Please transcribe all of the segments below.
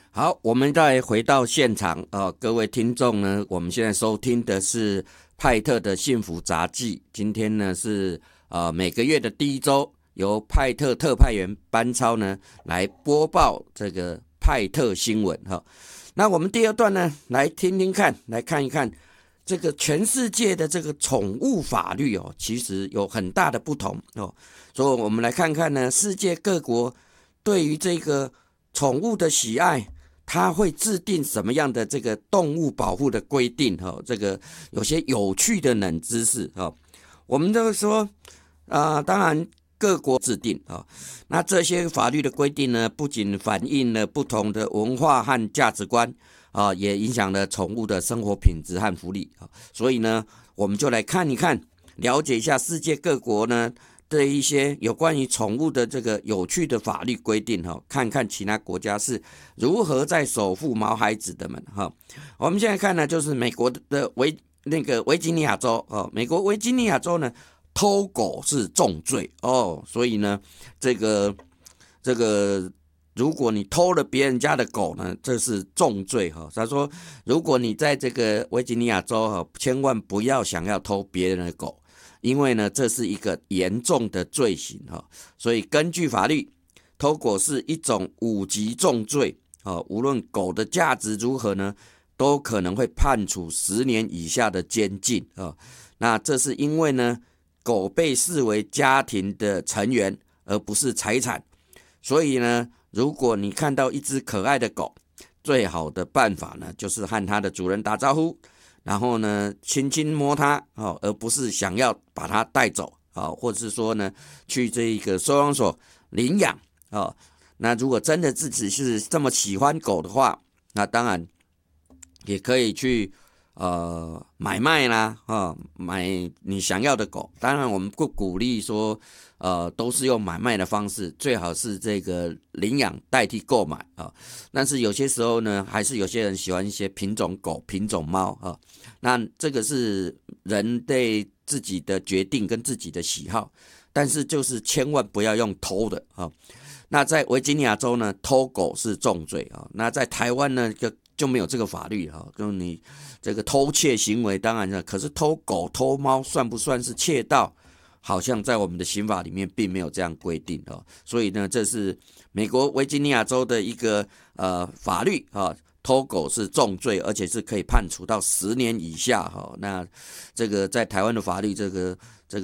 好，我们再回到现场各位听众呢，我们现在收听的是派特的幸福杂技。今天呢是每个月的第一周，由派特特派员班超呢来播报这个派特新闻哈。那我们第二段呢，来听听看，来看一看这个全世界的这个宠物法律其实有很大的不同所以我们来看看呢，世界各国对于这个宠物的喜爱，它会制定什么样的这个动物保护的规定这个有些有趣的冷知识我们这个说当然各国制定那这些法律的规定呢，不仅反映了不同的文化和价值观也影响了宠物的生活品质和福利所以呢，我们就来看一看，了解一下世界各国呢的一些有关于宠物的这个有趣的法律规定看看其他国家是如何在守护毛孩子的们我们现在看呢，就是美国的维吉尼亚州美国维吉尼亚州呢，偷狗是重罪所以呢，这个如果你偷了别人家的狗呢，这是重罪他说，如果你在这个维吉尼亚州千万不要想要偷别人的狗。因为呢，这是一个严重的罪行所以根据法律，偷狗是一种5级重罪无论狗的价值如何呢，都可能会判处10年以下的监禁那这是因为呢，狗被视为家庭的成员，而不是财产。所以呢，如果你看到一只可爱的狗，最好的办法呢，就是和它的主人打招呼。然后呢，轻轻摸它而不是想要把它带走或者是说呢，去这个收容所领养那如果真的自己是这么喜欢狗的话，那当然也可以去买卖啦买你想要的狗。当然我们不鼓励说都是用买卖的方式，最好是这个领养代替购买但是有些时候呢，还是有些人喜欢一些品种狗、品种猫那这个是人对自己的决定跟自己的喜好，但是就是千万不要用偷的那在维吉尼亚州呢，偷狗是重罪那在台湾呢就没有这个法律就你这个偷窃行为，当然可是偷狗偷猫算不算是窃盗，好像在我们的刑法里面并没有这样规定所以呢，这是美国维吉尼亚州的一个法律偷狗是重罪，而且是可以判处到10年以下那这个在台湾的法律，这个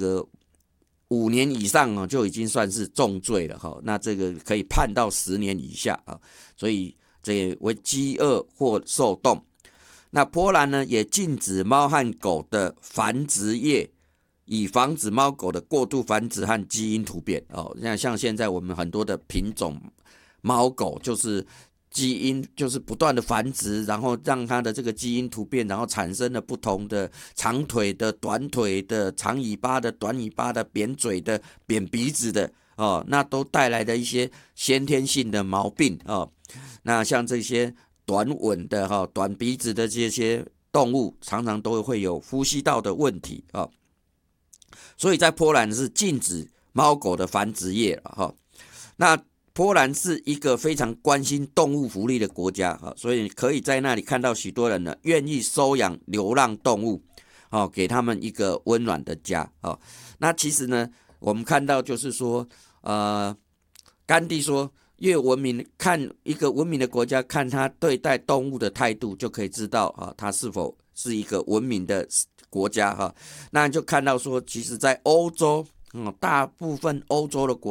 5年以上就已经算是重罪了那这个可以判到10年以下所以这为饥饿或受冻。那波兰呢，也禁止猫和狗的繁殖业，以防止猫狗的过度繁殖和基因突变像现在我们很多的品种猫狗就是基因就是不断的繁殖，然后让它的这个基因突变，然后产生了不同的长腿的、短腿的、长尾巴的、短尾巴的、扁嘴的、扁鼻子的那都带来的一些先天性的毛病那像这些短吻的短鼻子的这些动物，常常都会有呼吸道的问题所以在波兰是禁止猫狗的繁殖业那波兰是一个非常关心动物福利的国家所以可以在那里看到许多人呢愿意收养流浪动物给他们一个温暖的家那其实呢，我们看到就是说甘地说，越文明，看一个文明的国家，看他对待动物的态度，就可以知道他是否是一个文明的国家那就看到说，其实在欧洲大部分欧洲的国